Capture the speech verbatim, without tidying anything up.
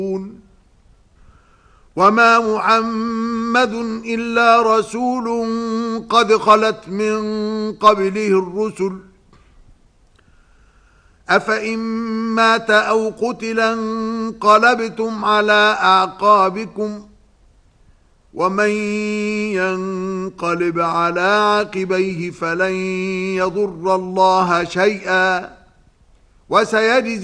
وما محمد إلا رسول قد خلت من قبله الرسل أفإن مات أو قتلا انقلبتم على أعقابكم ومن ينقلب على عقبيه فلن يضر الله شيئا وسيجزي